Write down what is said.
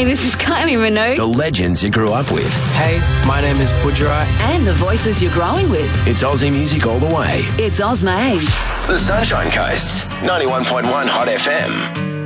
Hi, this is Kylie Minogue. The legends you grew up with. Hey, my name is Pujara. And the voices you're growing with. It's Aussie music all the way. It's Ozma. The Sunshine Coast, 91.1 Hot FM.